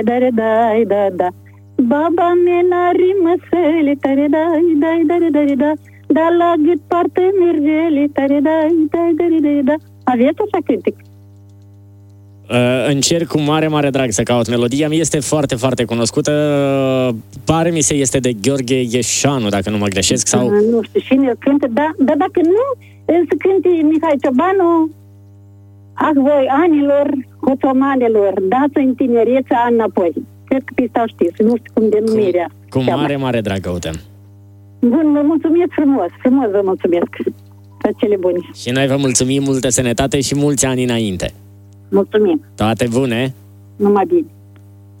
Dare dai da da. Baba mea rimă săle, tare dai dai dare dare da. Da la gât poartă mergele, tare dai dai dare dare da. Aveți așa cântec? Încerc cu mare, mare drag să caut melodia. Mi este foarte, foarte cunoscută. Pare mi se este de Gheorghe Ieșanu, dacă nu mă greșesc. Sau... Nu știu cine îl cântă, dar dacă nu, să cânte Mihai Ciobanu. Ah, voi anilor, hoțomanelor, dați în tinerețea înapoi. Cred că pista știți, nu știu cum denumirea. Cu mare, mare drag căutăm. Bun, vă mulțumesc frumos, frumos vă mulțumesc. Toate cele bune. Și noi vă mulțumim, multă sănătate și mulți ani înainte. Mulțumim. Toate bune! Numai bine.